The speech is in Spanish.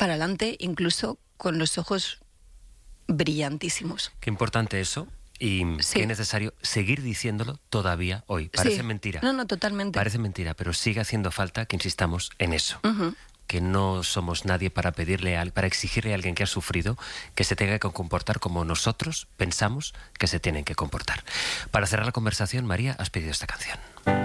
para adelante, incluso con los ojos brillantísimos. Qué importante eso. Y Sí. qué necesario seguir diciéndolo todavía hoy. Parece Sí. mentira. No, totalmente. Parece mentira, pero sigue haciendo falta que insistamos en eso. Ujú. Que no somos nadie para para exigirle a alguien que ha sufrido que se tenga que comportar como nosotros pensamos que se tienen que comportar. Para cerrar la conversación, María, has pedido esta canción.